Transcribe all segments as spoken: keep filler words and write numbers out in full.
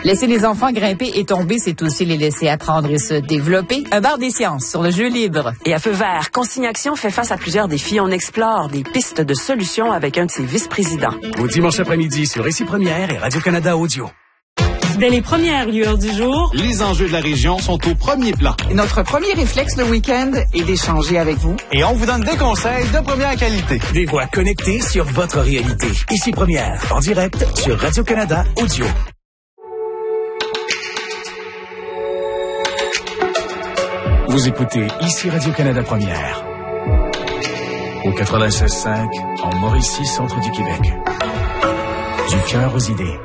Laisser les enfants grimper et tomber, c'est aussi les laisser apprendre et se développer. Un bar des sciences sur le jeu libre. Et à Feu vert, Consigne Action fait face à plusieurs défis. On explore des pistes de solutions avec un de ses vice-présidents. Au dimanche après-midi sur Ici Première et Radio-Canada Audio. Dès les premières lueurs du jour, les enjeux de la région sont au premier plan. Et notre premier réflexe le week-end est d'échanger avec vous. Et on vous donne des conseils de première qualité. Des voix connectées sur votre réalité. Ici Première, en direct sur Radio-Canada Audio. Vous écoutez Ici Radio-Canada Première. Au quatre-vingt-seize cinq, en Mauricie, centre du Québec. Du cœur aux idées.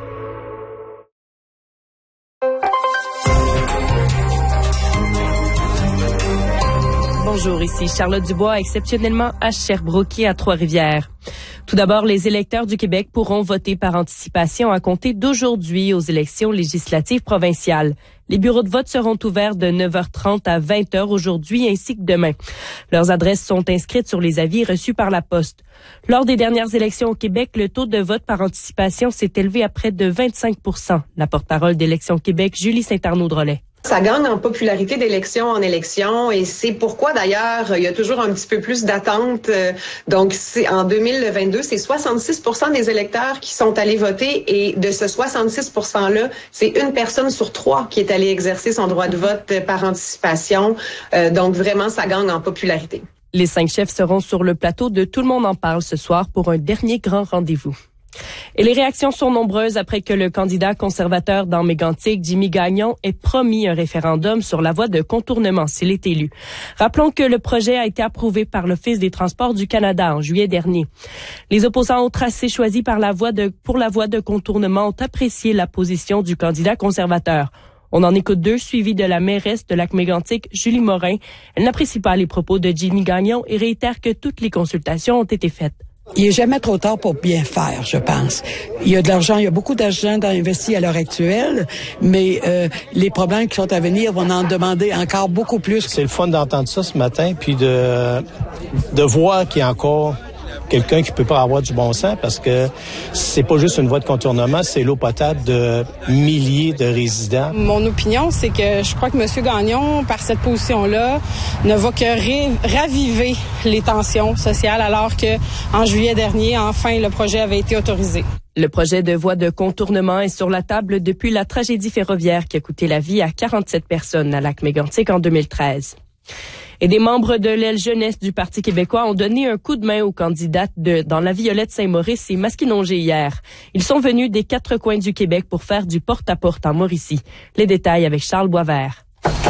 Bonjour, ici Charlotte Dubois, exceptionnellement à Sherbrooke et à Trois-Rivières. Tout d'abord, les électeurs du Québec pourront voter par anticipation à compter d'aujourd'hui aux élections législatives provinciales. Les bureaux de vote seront ouverts de neuf heures trente à vingt heures aujourd'hui ainsi que demain. Leurs adresses sont inscrites sur les avis reçus par la poste. Lors des dernières élections au Québec, le taux de vote par anticipation s'est élevé à près de vingt-cinq pour cent. La porte-parole d'Élections Québec, Julie Saint-Arnaud-Drolet. Ça gagne en popularité d'élection en élection et c'est pourquoi d'ailleurs il y a toujours un petit peu plus d'attente. Donc c'est en deux mille vingt-deux, c'est soixante-six pour cent des électeurs qui sont allés voter et de ce soixante-six pour cent-là, c'est une personne sur trois qui est allée exercer son droit de vote par anticipation. Euh, donc vraiment, ça gagne en popularité. Les cinq chefs seront sur le plateau de Tout le monde en parle ce soir pour un dernier grand rendez-vous. Et les réactions sont nombreuses après que le candidat conservateur dans Mégantic, Jimmy Gagnon, ait promis un référendum sur la voie de contournement s'il est élu. Rappelons que le projet a été approuvé par l'Office des transports du Canada en juillet dernier. Les opposants au tracé choisi par la voie de, pour la voie de contournement ont apprécié la position du candidat conservateur. On en écoute deux, suivis de la mairesse de Lac-Mégantic, Julie Morin. Elle n'apprécie pas les propos de Jimmy Gagnon et réitère que toutes les consultations ont été faites. Il est jamais trop tard pour bien faire, je pense. Il y a de l'argent, il y a beaucoup d'argent investi à l'heure actuelle, mais euh, les problèmes qui sont à venir vont en demander encore beaucoup plus. C'est le fun d'entendre ça ce matin, puis de de voir qu'il y a encore quelqu'un qui peut pas avoir du bon sens, parce que c'est pas juste une voie de contournement, c'est l'eau potable de milliers de résidents. Mon opinion, c'est que je crois que M. Gagnon, par cette position-là, ne va que ré- raviver les tensions sociales, alors que en juillet dernier, enfin, le projet avait été autorisé. Le projet de voie de contournement est sur la table depuis la tragédie ferroviaire qui a coûté la vie à quarante-sept personnes à Lac-Mégantic en deux mille treize. Et des membres de l'aile jeunesse du Parti québécois ont donné un coup de main aux candidates de dans la Violette Saint-Maurice et Masquinongé hier. Ils sont venus des quatre coins du Québec pour faire du porte-à-porte en Mauricie. Les détails avec Charles Boisvert.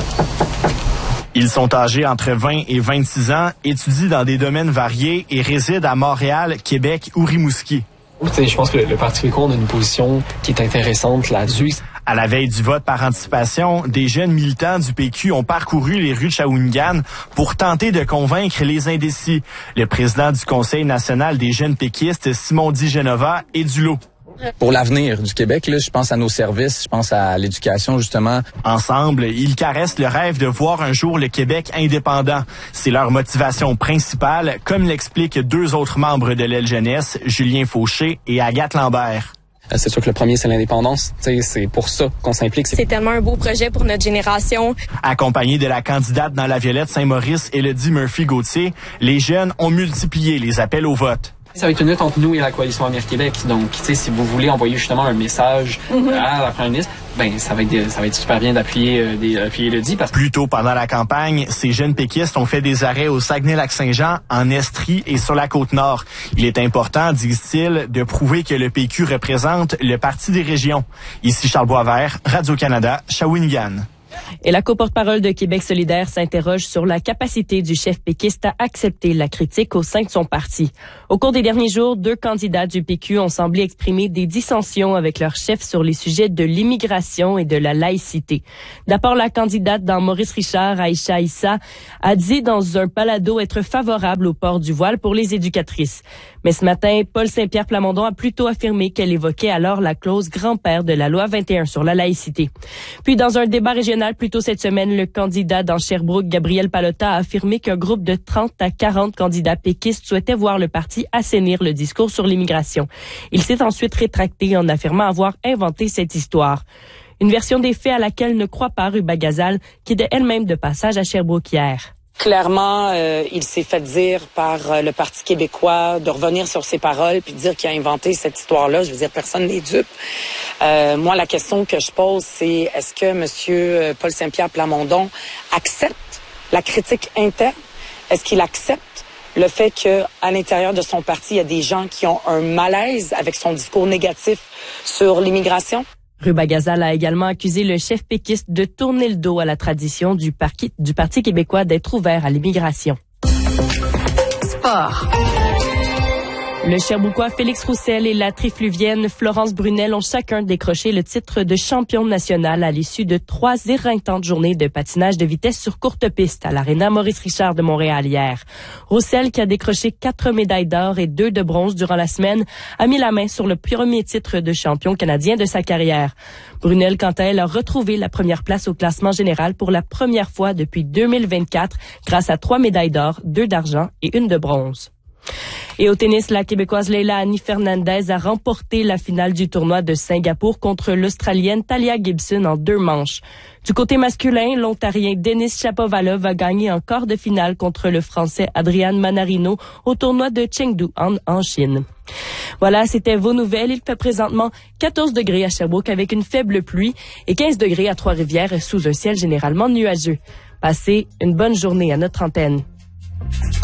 Ils sont âgés entre vingt et vingt-six ans, étudient dans des domaines variés et résident à Montréal, Québec ou Rimouski. Je pense que le Parti québécois a une position qui est intéressante là-dessus. À la veille du vote par anticipation, des jeunes militants du P Q ont parcouru les rues de Shawinigan pour tenter de convaincre les indécis. Le président du Conseil national des jeunes péquistes, Simon Di Genova, est du lot. Pour l'avenir du Québec, là, je pense à nos services, je pense à l'éducation, justement. Ensemble, ils caressent le rêve de voir un jour le Québec indépendant. C'est leur motivation principale, comme l'expliquent deux autres membres de l'aile jeunesse, Julien Fauché et Agathe Lambert. C'est sûr que le premier, c'est l'indépendance. T'sais, c'est pour ça qu'on s'implique. C'est tellement un beau projet pour notre génération. Accompagnés de la candidate dans la Violette Saint-Maurice, Élodie Murphy-Gauthier, les jeunes ont multiplié les appels au vote. Ça va être une lutte entre nous et la Coalition Avenir Québec. Donc, tu sais, si vous voulez envoyer justement un message mm-hmm. à la première ministre, ben ça va être ça va être super bien d'appuyer euh, d'appuyer Élodie. Parce... Plus tôt pendant la campagne, ces jeunes péquistes ont fait des arrêts au Saguenay-Lac-Saint-Jean, en Estrie et sur la Côte-Nord. Il est important, disent-ils, de prouver que le P Q représente le Parti des régions. Ici Charles Boisvert, Radio-Canada, Shawinigan. Et la co-porte-parole de Québec solidaire s'interroge sur la capacité du chef péquiste à accepter la critique au sein de son parti. Au cours des derniers jours, deux candidats du P Q ont semblé exprimer des dissensions avec leur chef sur les sujets de l'immigration et de la laïcité. D'abord, la candidate dans Maurice Richard, Aïcha Issa, a dit dans un balado être favorable au port du voile pour les éducatrices. Mais ce matin, Paul Saint-Pierre Plamondon a plutôt affirmé qu'elle évoquait alors la clause grand-père de la loi vingt et un sur la laïcité. Puis, dans un débat régional plus tôt cette semaine, le candidat dans Sherbrooke, Gabriel Pallotta, a affirmé qu'un groupe de trente à quarante candidats péquistes souhaitait voir le parti assainir le discours sur l'immigration. Il s'est ensuite rétracté en affirmant avoir inventé cette histoire. Une version des faits à laquelle ne croit pas Ruba Gazal, qui était elle-même de passage à Sherbrooke hier. Clairement, euh, il s'est fait dire par euh, le Parti québécois de revenir sur ses paroles puis de dire qu'il a inventé cette histoire-là. Je veux dire, personne n'est dupe. Euh, moi, la question que je pose, c'est est-ce que M. Paul Saint-Pierre Plamondon accepte la critique interne? Est-ce qu'il accepte le fait qu'à l'intérieur de son parti, il y a des gens qui ont un malaise avec son discours négatif sur l'immigration? Ruba Gazal a également accusé le chef péquiste de tourner le dos à la tradition du, parti, du Parti québécois d'être ouvert à l'immigration. Sport. Le Sherbrookois Félix Roussel et la trifluvienne Florence Brunel ont chacun décroché le titre de champion national à l'issue de trois éreintantes journées de patinage de vitesse sur courte piste à l'Aréna Maurice-Richard de Montréal hier. Roussel, qui a décroché quatre médailles d'or et deux de bronze durant la semaine, a mis la main sur le premier titre de champion canadien de sa carrière. Brunel, quant à elle, a retrouvé la première place au classement général pour la première fois depuis deux mille vingt-quatre grâce à trois médailles d'or, deux d'argent et une de bronze. Et au tennis, la Québécoise Leila Annie Fernandez a remporté la finale du tournoi de Singapour contre l'Australienne Talia Gibson en deux manches. Du côté masculin, l'Ontarien Denis Shapovalov a gagné en quart de finale contre le Français Adrian Manarino au tournoi de Chengdu en, en Chine. Voilà, c'était vos nouvelles. Il fait présentement quatorze degrés à Sherbrooke avec une faible pluie et quinze degrés à Trois-Rivières sous un ciel généralement nuageux. Passez une bonne journée à notre antenne.